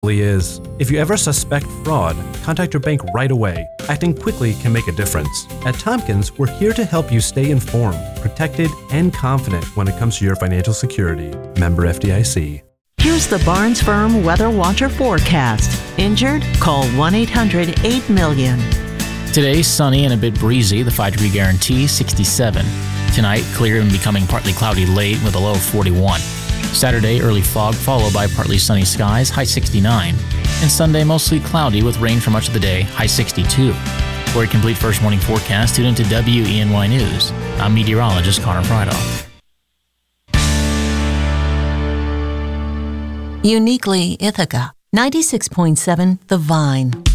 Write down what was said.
Is. If you ever suspect fraud, contact your bank right away. Acting quickly can make a difference. At Tompkins, we're here to help you stay informed, protected, and confident when it comes to your financial security. Member FDIC. Here's the Barnes Firm Weather Watcher forecast. Injured? Call 1-800-8-MILLION. Today, sunny and a bit breezy, the 5-degree guarantee, 67. Tonight, clear and becoming partly cloudy late with a low of 41. Saturday, early fog followed by partly sunny skies, high 69. And Sunday, mostly cloudy with rain for much of the day, high 62. For a complete first morning forecast, tune into WENY News. I'm meteorologist Connor Friedhoff. Uniquely Ithaca, 96.7 The Vine.